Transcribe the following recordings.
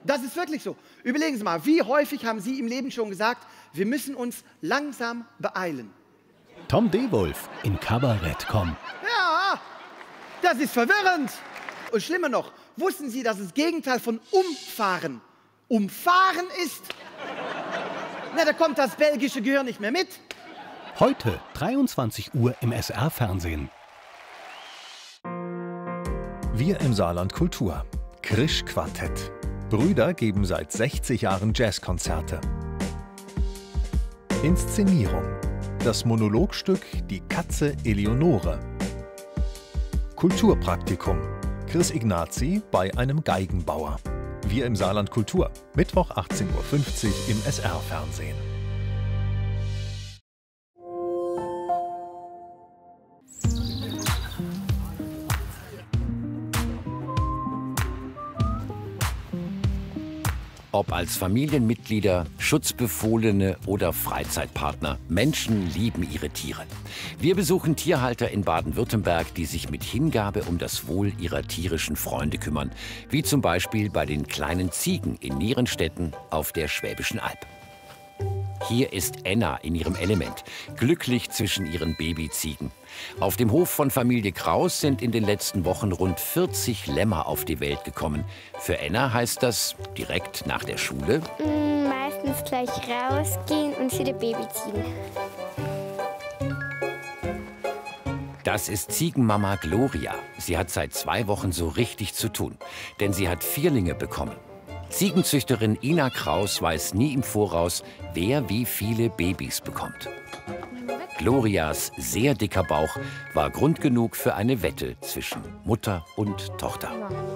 Das ist wirklich so. Überlegen Sie mal, wie häufig haben Sie im Leben schon gesagt, wir müssen uns langsam beeilen? Tom Dewulf in Kabarett.com. Ja, das ist verwirrend. Und schlimmer noch, wussten Sie, dass das Gegenteil von umfahren umfahren ist? Na, da kommt das belgische Gehirn nicht mehr mit. Heute 23 Uhr im SR-Fernsehen. Wir im Saarland Kultur. Krisch-Quartett. Brüder geben seit 60 Jahren Jazzkonzerte. Inszenierung. Das Monologstück Die Katze Eleonore. Kulturpraktikum. Chris Ignazi bei einem Geigenbauer. Wir im Saarland Kultur. Mittwoch 18:50 Uhr im SR-Fernsehen. Ob als Familienmitglieder, Schutzbefohlene oder Freizeitpartner, Menschen lieben ihre Tiere. Wir besuchen Tierhalter in Baden-Württemberg, die sich mit Hingabe um das Wohl ihrer tierischen Freunde kümmern. Wie zum Beispiel bei den kleinen Ziegen in Nierenstetten auf der Schwäbischen Alb. Hier ist Enna in ihrem Element, glücklich zwischen ihren Babyziegen. Auf dem Hof von Familie Kraus sind in den letzten Wochen rund 40 Lämmer auf die Welt gekommen. Für Enna heißt das direkt nach der Schule meistens gleich rausgehen und zu der Babyziegen. Das ist Ziegenmama Gloria. Sie hat seit 2 Wochen so richtig zu tun, denn sie hat Vierlinge bekommen. Ziegenzüchterin Ina Kraus weiß nie im Voraus, wer wie viele Babys bekommt. Glorias sehr dicker Bauch war Grund genug für eine Wette zwischen Mutter und Tochter.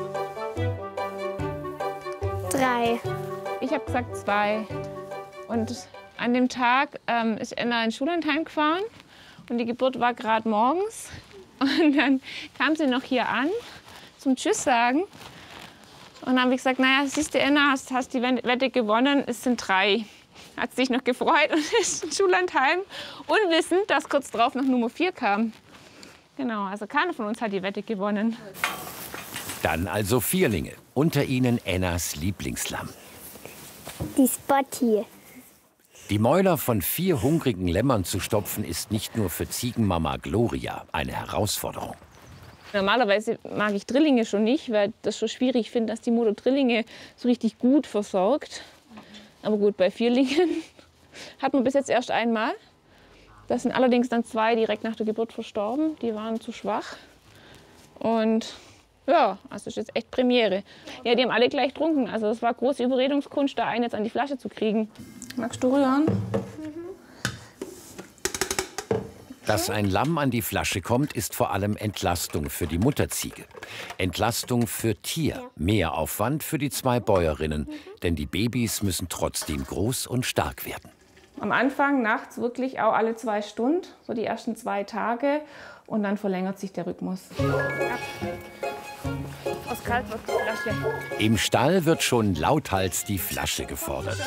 3. Ich habe gesagt 2. Und an dem Tag ist Enna in Schullandheim gefahren und die Geburt war gerade morgens. Und dann kam sie noch hier an zum Tschüss sagen. Und dann habe ich gesagt, naja, siehst du, Enna, hast die Wette gewonnen, es sind 3. Hat sich noch gefreut und ist in Schullandheim, unwissend, dass kurz darauf noch Nummer 4 kam. Genau, also keiner von uns hat die Wette gewonnen. Dann also Vierlinge, unter ihnen Ennas Lieblingslamm. Die Spotty. Die Mäuler von 4 hungrigen Lämmern zu stopfen, ist nicht nur für Ziegenmama Gloria eine Herausforderung. Normalerweise mag ich Drillinge schon nicht, weil das schon schwierig finde, dass die Mutter Drillinge so richtig gut versorgt. Aber gut, bei Vierlingen hat man bis jetzt erst einmal. Das sind allerdings dann 2 direkt nach der Geburt verstorben. Die waren zu schwach. Und ja, also das ist jetzt echt Premiere. Ja, die haben alle gleich getrunken. Also es war große Überredungskunst, da einen jetzt an die Flasche zu kriegen. Magst du rühren? Dass ein Lamm an die Flasche kommt, ist vor allem Entlastung für die Mutterziege. Entlastung für Tier, mehr Aufwand für die 2 Bäuerinnen. Denn die Babys müssen trotzdem groß und stark werden. Am Anfang nachts wirklich auch alle 2 Stunden, so die ersten 2 Tage. Und dann verlängert sich der Rhythmus. Aus kalt wird die Flasche. Im Stall wird schon lauthals die Flasche gefordert.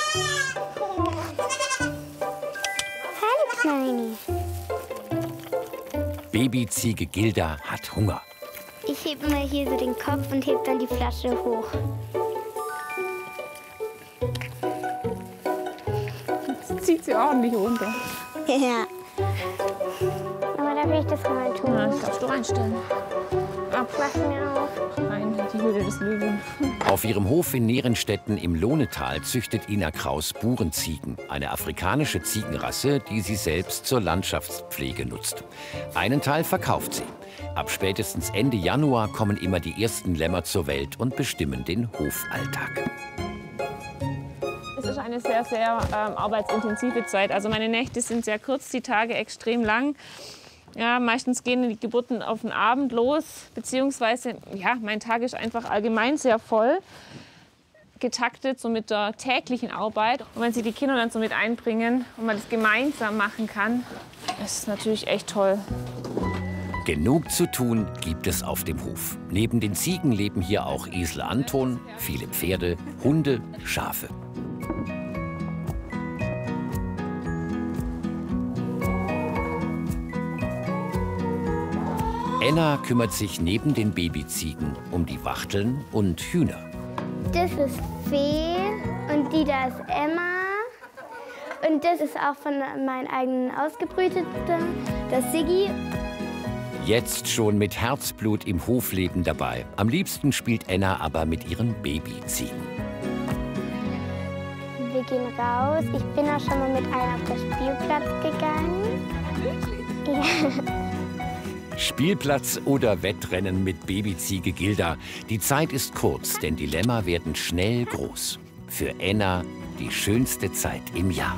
Hallo, Kleine. Babyziege Gilda hat Hunger. Ich heb mal hier so den Kopf und heb dann die Flasche hoch. Jetzt zieht sie ordentlich runter. Ja. Aber darf ich das mal tun? Ja, das darfst du reinstellen. Mach mir auf. Rein in die Höhle des Löwen. Auf ihrem Hof in Nierenstetten im Lohnetal züchtet Ina Kraus Burenziegen, eine afrikanische Ziegenrasse, die sie selbst zur Landschaftspflege nutzt. Einen Teil verkauft sie. Ab spätestens Ende Januar kommen immer die ersten Lämmer zur Welt und bestimmen den Hofalltag. Es ist eine sehr, sehr arbeitsintensive Zeit. Also meine Nächte sind sehr kurz, die Tage extrem lang. Ja, meistens gehen die Geburten auf den Abend los, beziehungsweise ja, mein Tag ist einfach allgemein sehr voll, getaktet so mit der täglichen Arbeit. Und wenn Sie die Kinder dann so mit einbringen und man das gemeinsam machen kann, das ist natürlich echt toll. Genug zu tun gibt es auf dem Hof. Neben den Ziegen leben hier auch Esel Anton, viele Pferde, Hunde, Schafe. Enna kümmert sich neben den Babyziegen um die Wachteln und Hühner. Das ist Fee und die da ist Emma. Und das ist auch von meinen eigenen ausgebrüteten, das Siggi. Jetzt schon mit Herzblut im Hofleben dabei. Am liebsten spielt Enna aber mit ihren Babyziegen. Wir gehen raus. Ich bin auch schon mal mit einer auf den Spielplatz gegangen. Wirklich? Ja. Spielplatz oder Wettrennen mit Babyziege Gilda. Die Zeit ist kurz, denn die Lämmer werden schnell groß. Für Enna die schönste Zeit im Jahr.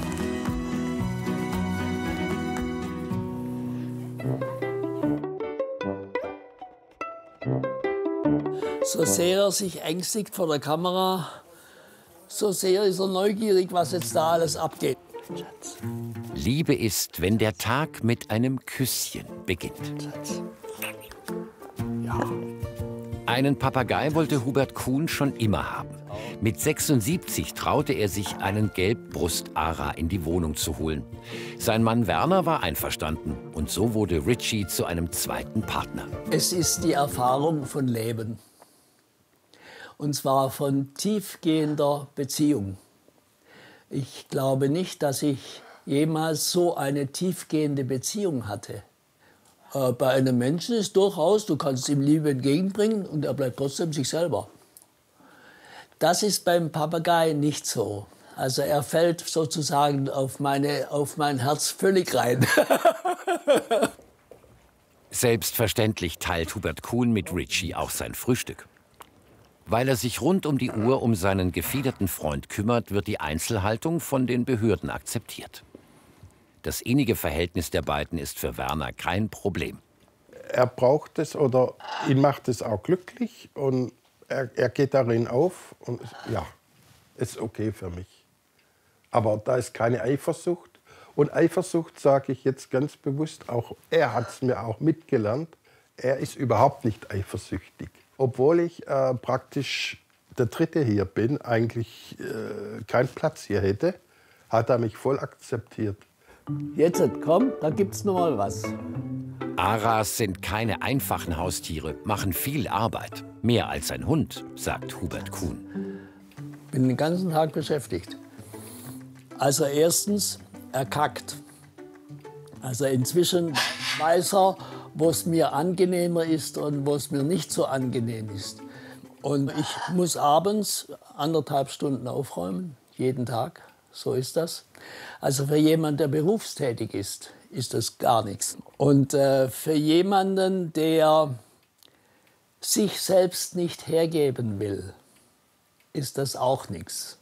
So sehr er sich ängstigt vor der Kamera, so sehr ist er neugierig, was jetzt da alles abgeht. Schatz. Liebe ist, wenn der Tag mit einem Küsschen beginnt. Schatz. Ja. Einen Papagei wollte Hubert Kuhn schon immer haben. Mit 76 traute er sich, einen Gelbbrust-Ara in die Wohnung zu holen. Sein Mann Werner war einverstanden und so wurde Richie zu einem zweiten Partner. Es ist die Erfahrung von Leben. Und zwar von tiefgehender Beziehung. Ich glaube nicht, dass ich jemals so eine tiefgehende Beziehung hatte. Bei einem Menschen ist durchaus, du kannst ihm Liebe entgegenbringen und er bleibt trotzdem sich selber. Das ist beim Papagei nicht so. Also er fällt sozusagen auf mein Herz völlig rein. Selbstverständlich teilt Hubert Kuhn mit Richie auch sein Frühstück. Weil er sich rund um die Uhr um seinen gefiederten Freund kümmert, wird die Einzelhaltung von den Behörden akzeptiert. Das innige Verhältnis der beiden ist für Werner kein Problem. Er braucht es oder ihn macht es auch glücklich und er geht darin auf und ja, ist okay für mich. Aber da ist keine Eifersucht. Und Eifersucht sage ich jetzt ganz bewusst, auch er hat es mir auch mitgelernt, er ist überhaupt nicht eifersüchtig. Obwohl ich praktisch der Dritte hier bin, eigentlich keinen Platz hier hätte, hat er mich voll akzeptiert. Jetzt, komm, da gibt's noch mal was. Aras sind keine einfachen Haustiere, machen viel Arbeit. Mehr als ein Hund, sagt Hubert Kuhn. Bin den ganzen Tag beschäftigt. Also erstens, er kackt. Also inzwischen weiß er, wo es mir angenehmer ist und wo es mir nicht so angenehm ist. Und ich muss abends 1,5 Stunden aufräumen, jeden Tag. So ist das. Also für jemanden, der berufstätig ist das gar nichts. Und für jemanden, der sich selbst nicht hergeben will, ist das auch nichts.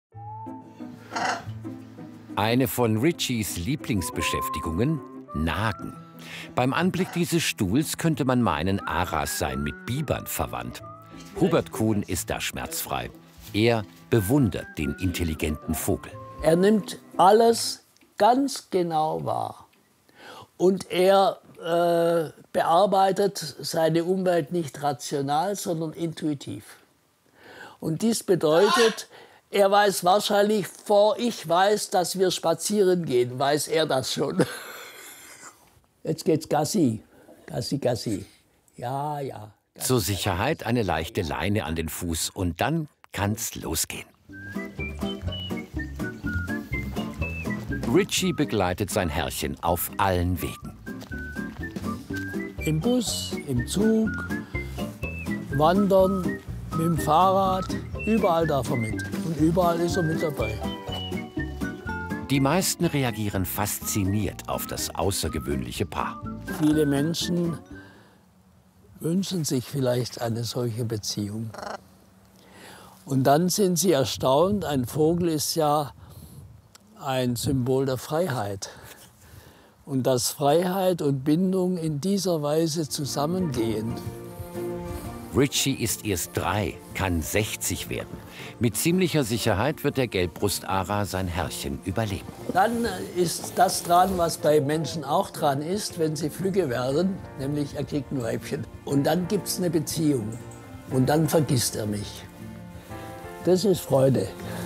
Eine von Richies Lieblingsbeschäftigungen: Nagen. Beim Anblick dieses Stuhls könnte man meinen, Aras seien mit Bibern verwandt. Hubert Kuhn ist da schmerzfrei. Er bewundert den intelligenten Vogel. Er nimmt alles ganz genau wahr. Und er bearbeitet seine Umwelt nicht rational, sondern intuitiv. Und dies bedeutet, er weiß wahrscheinlich, vor ich weiß, dass wir spazieren gehen, weiß er das schon. Jetzt geht's Gassi. Gassi, Gassi. Ja, ja. Gassi, Zur Sicherheit eine leichte Leine an den Fuß und dann kann's losgehen. Richie begleitet sein Herrchen auf allen Wegen. Im Bus, im Zug, wandern, mit dem Fahrrad, überall darf er mit. Und überall ist er mit dabei. Die meisten reagieren fasziniert auf das außergewöhnliche Paar. Viele Menschen wünschen sich vielleicht eine solche Beziehung. Und dann sind sie erstaunt, ein Vogel ist ja ein Symbol der Freiheit. Und dass Freiheit und Bindung in dieser Weise zusammengehen. Richie ist erst 3, kann 60 werden. Mit ziemlicher Sicherheit wird der Gelbbrust-Ara sein Herrchen überleben. Dann ist das dran, was bei Menschen auch dran ist, wenn sie flügge werden, nämlich er kriegt ein Weibchen. Und dann gibt es eine Beziehung und dann vergisst er mich. Das ist Freude.